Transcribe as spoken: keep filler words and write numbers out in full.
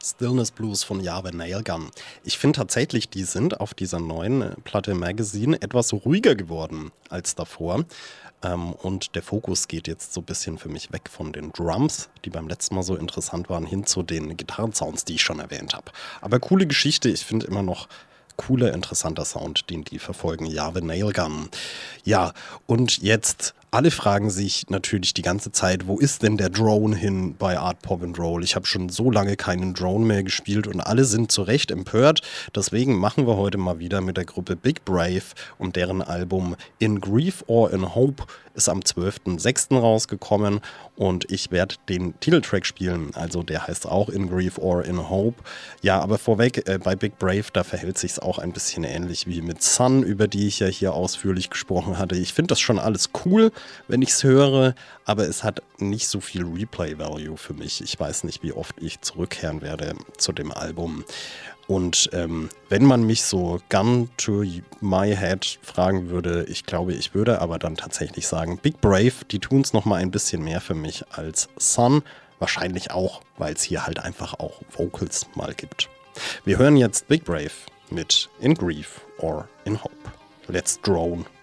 Stillness Blues von Yahweh Nailgun. Ich finde tatsächlich, die sind auf dieser neuen Platte Magazine etwas ruhiger geworden als davor. Ähm, und der Fokus geht jetzt so ein bisschen für mich weg von den Drums, die beim letzten Mal so interessant waren, hin zu den Gitarrensounds, die ich schon erwähnt habe. Aber coole Geschichte, ich finde immer noch cooler, interessanter Sound, den die verfolgen. Yahweh Nailgun. Ja, und jetzt, alle fragen sich natürlich die ganze Zeit, wo ist denn der Drone hin bei Art Pop and Roll? Ich habe schon so lange keinen Drone mehr gespielt und alle sind zu Recht empört. Deswegen machen wir heute mal wieder mit der Gruppe Big Brave und deren Album In Grief or in Hope ist am zwölften sechsten rausgekommen und ich werde den Titeltrack spielen, also der heißt auch In Grief or in Hope. Ja, aber vorweg, äh, bei Big Brave, da verhält sich's auch ein bisschen ähnlich wie mit Sun, über die ich ja hier ausführlich gesprochen hatte. Ich finde das schon alles cool, wenn ich es höre, aber es hat nicht so viel Replay-Value für mich. Ich weiß nicht, wie oft ich zurückkehren werde zu dem Album. Und ähm, wenn man mich so gun to my head fragen würde, ich glaube, ich würde aber dann tatsächlich sagen, Big Brave, die tun es nochmal ein bisschen mehr für mich als Sun. Wahrscheinlich auch, weil es hier halt einfach auch Vocals mal gibt. Wir hören jetzt Big Brave mit In Grief or in Hope. Let's drone.